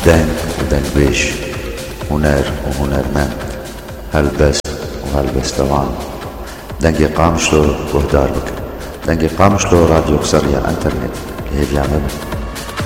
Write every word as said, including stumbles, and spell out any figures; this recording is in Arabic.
دنگ ودنگبيش، هنر وهنرمند، هلبس وهلبستوان. دنگی قامشلو گهدار بکن. دنگی قامشلو راديو قصرية انترنت هي جامعة